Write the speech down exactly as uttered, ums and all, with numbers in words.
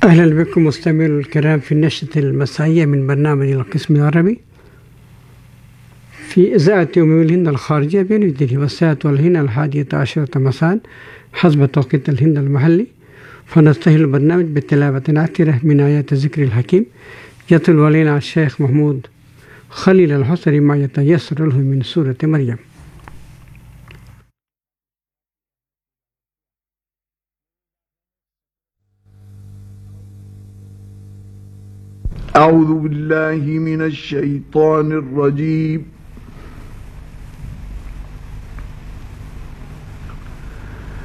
أهلا بكم مستمعينا الكرام في النشرة المسائية من برنامج القسم العربي في إذاعة يوم الهند الخارجية بنيو دلهي، والساعة والهند الحادية عشرة مساء حسب توقيت الهند المحلي. فنستهل البرنامج بتلاوة عطرة من آيات الذكر الحكيم يتلو علينا الشيخ محمود خليل الحصري ما يتيسر له من سورة مريم. أعوذ بالله من الشيطان الرجيم.